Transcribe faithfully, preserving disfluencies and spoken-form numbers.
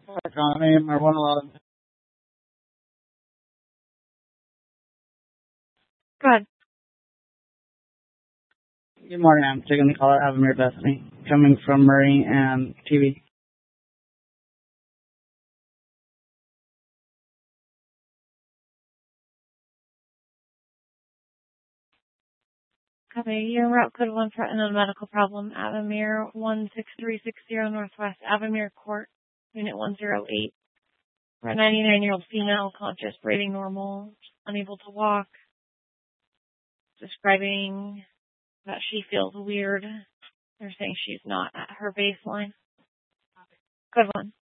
Economy, I won a lot of. Good. Good morning. I'm taking the call at Avamere Destiny, coming from Murray and T V. Copy. Your route code one for unknown medical problem. Avamere one six three six zero Northwest Avamere Court, Unit one zero eight. For a ninety-nine-year-old female, conscious, breathing normal, unable to walk, describing that she feels weird. They're saying she's not at her baseline. Good one.